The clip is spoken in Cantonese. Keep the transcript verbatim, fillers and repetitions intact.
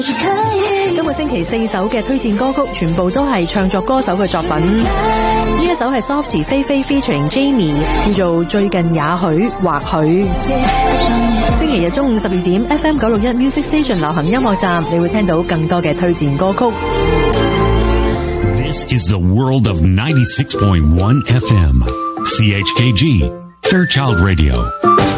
今個星期四首嘅推薦歌曲全部都係唱作歌手嘅作品。呢一首係 Softie 菲菲 featuring Jamie， 叫做最近也許或許。星期日中午十二點 F M 九六一 Music Station 流行音樂站，你會聽到更多嘅推薦歌曲。 This is the world of ninety-six point one F M C H K G Fairchild Radio。